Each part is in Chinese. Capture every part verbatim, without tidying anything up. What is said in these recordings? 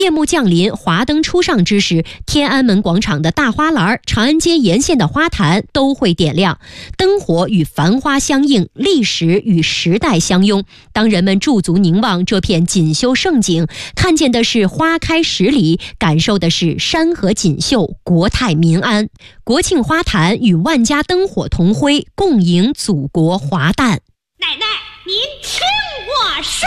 夜幕降临，华灯初上之时，天安门广场的大花篮、长安街沿线的花坛都会点亮。灯火与繁花相映，历史与时代相拥。当人们驻足凝望这片锦绣盛景，看见的是花开十里，感受的是山河锦绣，国泰民安。国庆花坛与万家灯火同辉，共迎祖国华诞。 奶奶，您听我说。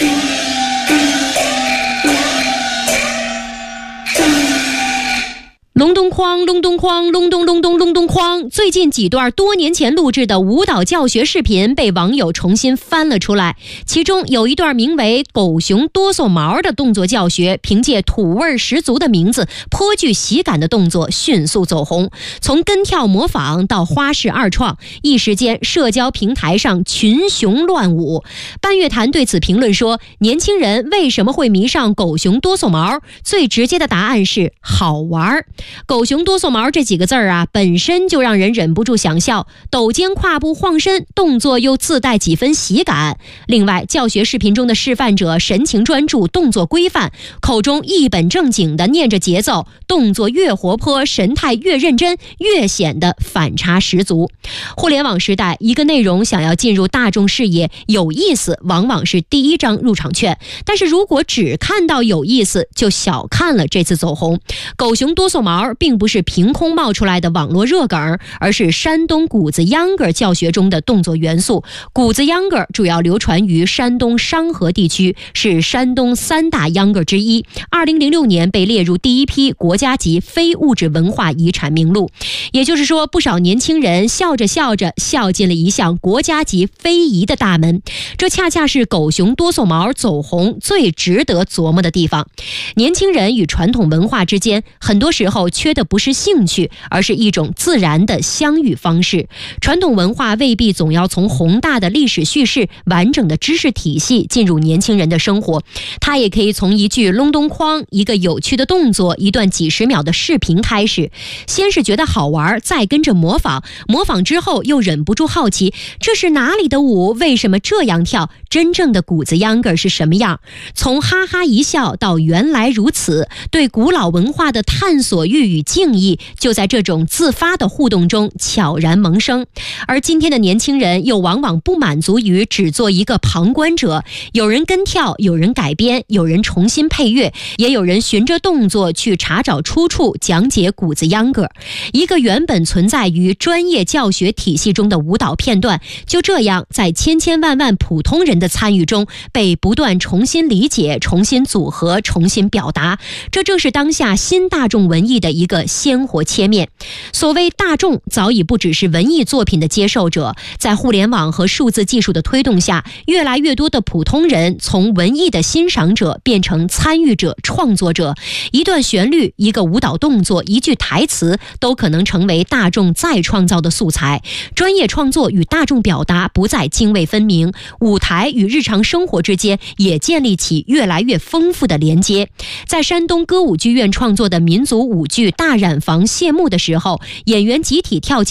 隆咚哐，隆咚哐，隆咚隆咚隆咚哐。最近几段多年前录制的舞蹈教学视频被网友重新翻了出来，其中有一段名为“狗熊哆嗦毛”的动作教学，凭借土味十足的名字、颇具喜感的动作迅速走红。从跟跳模仿到花式二创，一时间社交平台上群雄乱舞。半月谈对此评论说：“年轻人为什么会迷上狗熊哆嗦毛？最直接的答案是好玩。”狗熊哆嗦毛这几个字儿啊，本身就让人忍不住想笑，抖肩跨步晃身，动作又自带几分喜感。另外，教学视频中的示范者神情专注，动作规范，口中一本正经地念着节奏，动作越活泼，神态越认真，越显得反差十足。互联网时代，一个内容想要进入大众视野，有意思往往是第一张入场券，但是如果只看到有意思，就小看了这次走红。狗熊哆嗦毛并不是凭空冒出来的网络热梗，而是山东谷子秧歌教学中的动作元素。谷子秧歌主要流传于山东商河地区，是山东三大秧歌之一。二零零六年被列入第一批国家级非物质文化遗产名录。也就是说，不少年轻人笑着笑着笑进了一项国家级非遗的大门。这恰恰是狗熊哆嗦毛走红最值得琢磨的地方。年轻人与传统文化之间，很多时候缺的不是兴趣，而是一种自然的相遇方式。传统文化未必总要从宏大的历史叙事、完整的知识体系进入年轻人的生活，它也可以从一句隆咚哐，一个有趣的动作，一段几十秒的视频开始。先是觉得好玩，再跟着模仿，模仿之后又忍不住好奇，这是哪里的舞？为什么这样跳？真正的谷子秧歌是什么样？从哈哈一笑到原来如此，对古老文化的探索欲与敬意就在这种自发的互动中悄然萌生。而今天的年轻人又往往不满足于只做一个旁观者，有人跟跳，有人改编，有人重新配乐，也有人循着动作去查找出处，讲解谷子秧歌。一个原本存在于专业教学体系中的舞蹈片段，就这样在千千万万普通人的参与中被不断重新理解、重新组合、重新表达。这正是当下新大众文艺的一个鲜活切面。所谓大众，早已不只是文艺作品的接受者，在互联网和数字技术的推动下，越来越多的普通人从文艺的欣赏者变成参与者、创作者。一段旋律、一个舞蹈动作、一句台词，都可能成为大众再创造的素材。专业创作与大众表达不再泾渭分明，舞台与日常生活之间也建立起越来越丰富的连接。在山东歌舞剧院创作的民族舞剧《大染坊》谢幕的时候，演员集体跳起